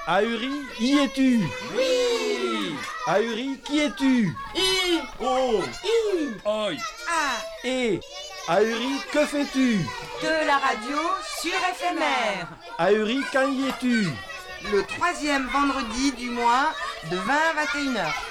Ahuri, y es-tu? Oui. Ahuri, qui es-tu? I. Oh. I. Oi. A. Et Ahuri, que fais-tu? De la radio sur éphémère. Ahuri, quand y es-tu? Le 3e vendredi du mois de 20 à 21h.